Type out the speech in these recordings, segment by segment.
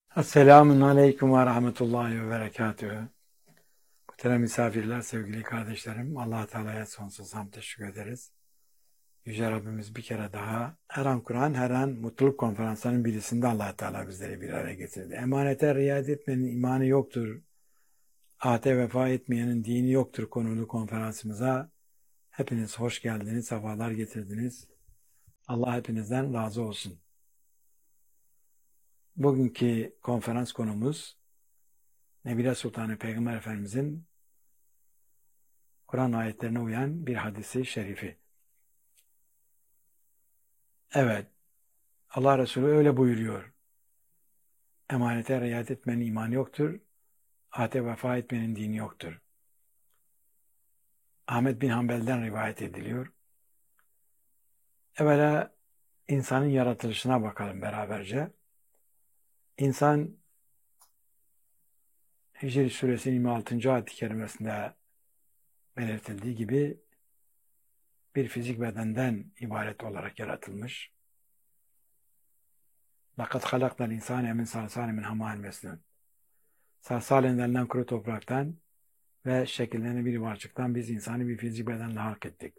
Esselamun Aleyküm ve Rahmetullahi ve Berekatühü. Muhterem misafirler, sevgili kardeşlerim, Allah-u Teala'ya sonsuz hamd teşekkür ederiz. Yüce Rabbimiz bir kere daha her an Kur'an, her an mutluluk konferanslarının birisinde Allah-u Teala bizleri bir araya getirdi. Emanete riayet etmenin imanı yoktur, ahde vefa etmeyenin dini yoktur konulu konferansımıza hepiniz hoş geldiniz, sefalar getirdiniz. Allah hepinizden razı olsun. Bugünkü konferans konumuz Nebile Sultanı Peygamber Efendimizin Kur'an ayetlerine uyan bir hadisi şerifi. Evet, Allah Resulü öyle buyuruyor. Emanete riayet etmenin imanı yoktur, ahde vefa etmenin dini yoktur. Ahmet bin Hanbel'den rivayet ediliyor. Evvela insanın yaratılışına bakalım beraberce. İnsan Hicr Suresinin 26. ayet-i kerimesinde belirtildiği gibi bir fizik bedenden ibaret olarak yaratılmış. لَقَدْ خَلَقْنَا الْاِنْسَانَ مِنْ صَلْصَالٍ مِنْ حَمَائٍ مَسْنُونٍ Salsal denilen kuru topraktan ve şekillenen bir yuvarçıktan biz insanı bir fizik bedenle halk ettik.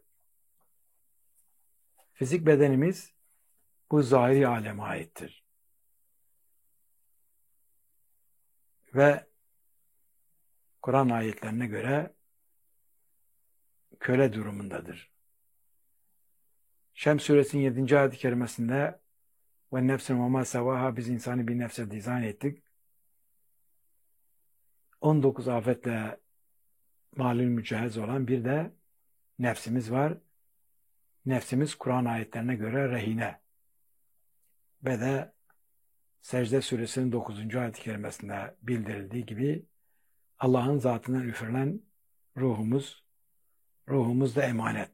Fizik bedenimiz bu zahiri aleme aittir. Ve Kur'an ayetlerine göre köle durumundadır. Şems suresinin 7. ayet-i kerimesinde ve nefsin ve ma sevaha biz insanı bir nefse dizayn ettik. 19 afetle malul mücehhez olan bir de nefsimiz var. Nefsimiz Kur'an ayetlerine göre rehine. Ve de Secde suresinin 9. ayet-i kerimesinde bildirildiği gibi Allah'ın zatından üfürülen ruhumuz da emanet.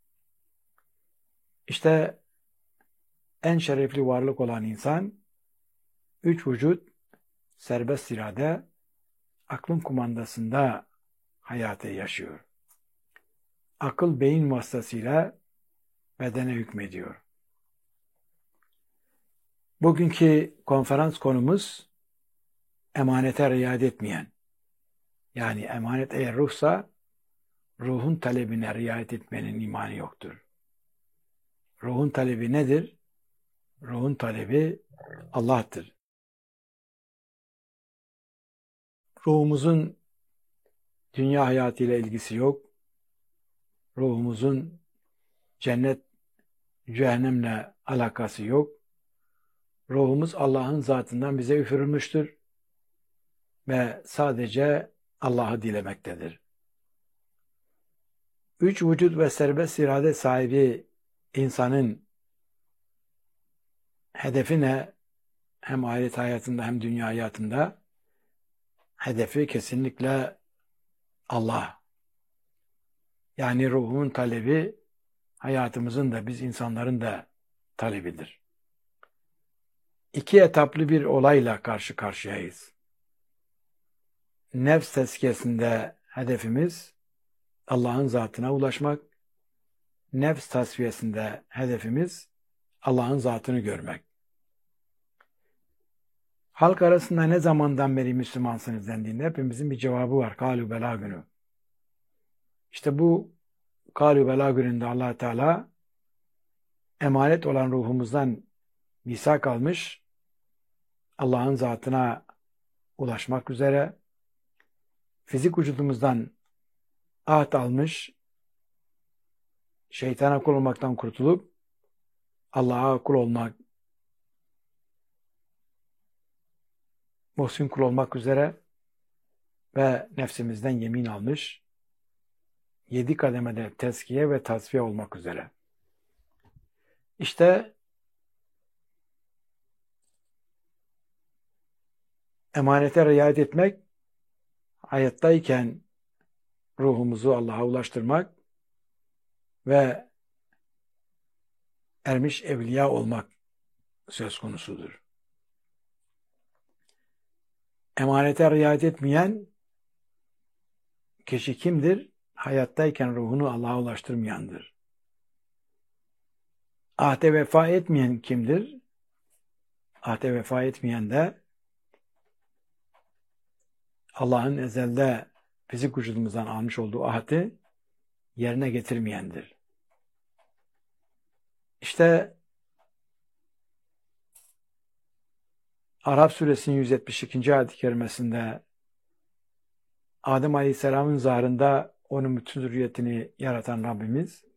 İşte en şerefli varlık olan insan, 3 vücut, serbest irade, aklın kumandasında hayatı yaşıyor. Akıl beyin vasıtasıyla bedene hükmediyor. Bugünkü konferans konumuz emanete riayet etmeyen. Yani emanet eğer ruhsa ruhun talebine riayet etmenin imanı yoktur. Ruhun talebi nedir? Ruhun talebi Allah'tır. Ruhumuzun dünya hayatıyla ilgisi yok. Ruhumuzun cennet, cehennemle alakası yok. Ruhumuz Allah'ın zatından bize üfürülmüştür ve sadece Allah'ı dilemektedir. 3 vücut ve serbest irade sahibi insanın hedefi ne? Hem ahiret hayatında hem dünya hayatında hedefi kesinlikle Allah. Yani ruhun talebi hayatımızın da biz insanların da talebidir. 2 etaplı bir olayla karşı karşıyayız. Nefs tezkiyesinde hedefimiz Allah'ın zatına ulaşmak. Nefs tasfiyesinde hedefimiz Allah'ın zatını görmek. Halk arasında ne zamandan beri Müslümansınız dendiğinde hepimizin bir cevabı var. Kâlû belâ günü. İşte bu kâlû belâ gününde Allah Teala emanet olan ruhumuzdan misak almış, Allah'ın zatına ulaşmak üzere fizik vücudumuzdan ahd almış, şeytana kul olmaktan kurtulup Allah'a kul olmak, muhsin kul olmak üzere ve nefsimizden yemin almış, 7 kademede tezkiye ve tasfiye olmak üzere. İşte emanete riayet etmek, hayattayken ruhumuzu Allah'a ulaştırmak ve ermiş evliya olmak söz konusudur. Emanete riayet etmeyen kişi kimdir? Hayattayken ruhunu Allah'a ulaştırmayandır. Ahde vefa etmeyen kimdir? Ahde vefa etmeyen de Allah'ın ezelde fizik vücudumuzdan almış olduğu ahdi yerine getirmeyendir. İşte Araf suresinin 172. ayet-i kerimesinde Adem Aleyhisselam'ın zarında onun bütün zürriyetini yaratan Rabbimiz